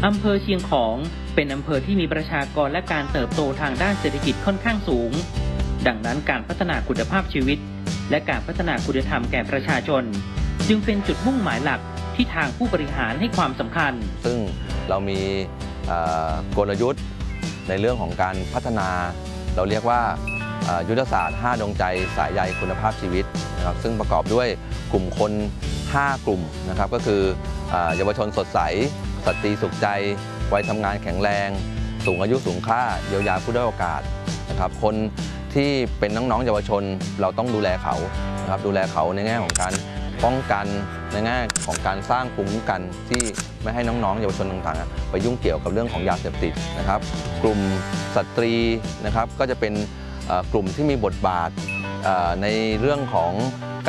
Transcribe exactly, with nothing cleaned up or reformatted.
อำเภอเชียงของเป็นอำเภอที่มีประชากรและการเติบโตทางด้านเศรษฐกิจค่อนข้างสูงดังนั้นการพัฒนาคุณภาพชีวิตและการพัฒนาคุณธรรมแก่ประชาชนจึงเป็นจุดมุ่งหมายหลักที่ทางผู้บริหารให้ความสำคัญซึ่งเรามีกลยุทธ์ในเรื่องของการพัฒนาเราเรียกว่ายุทธศาสตร์ห้าดวงใจสายใยคุณภาพชีวิตนะครับซึ่งประกอบด้วยกลุ่มคนห้ากลุ่มนะครับก็คือเยาวชนสดใสสตรีสุขใจวัยทำงานแข็งแรงสูงอายุสูงค่าเยียวยาผู้ด้อยโอกาสนะครับคนที่เป็นน้องๆเยาวชนเราต้องดูแลเขานะครับดูแลเขาในแง่ของการป้องกันในแง่ของการสร้างภูมิคุ้มกันที่ไม่ให้น้องๆเยาวชนต่างๆไปยุ่งเกี่ยวกับเรื่องของยาเสพติดนะครับกลุ่มสตรีนะครับก็จะเป็นกลุ่มที่มีบทบาทในเรื่องของ